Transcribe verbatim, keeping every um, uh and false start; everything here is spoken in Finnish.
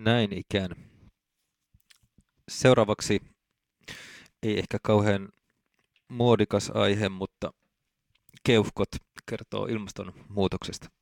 Näin ikään. Seuraavaksi ei ehkä kauhean muodikas aihe, mutta keuhkot kertoo ilmastonmuutoksesta.